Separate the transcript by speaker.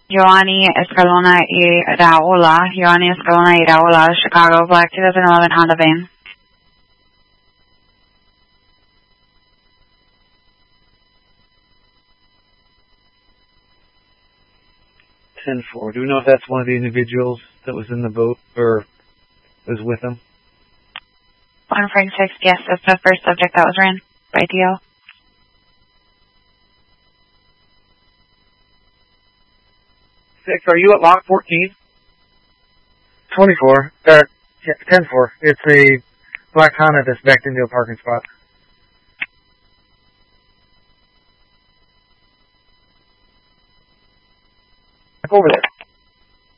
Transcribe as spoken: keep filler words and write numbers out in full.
Speaker 1: Giovanni Escalona Iraola, Giovanni Escalona Iraola, Chicago, Black two thousand eleven Honda van.
Speaker 2: ten four. Do we know if that's one of the individuals that was in the boat or was with him?
Speaker 1: one Frank six, yes, that's the first subject that was ran by D L.
Speaker 2: six, are you at lock fourteen?
Speaker 3: twenty-four. Uh, ten four. It's a black Honda that's backed into a parking spot.
Speaker 2: Over there.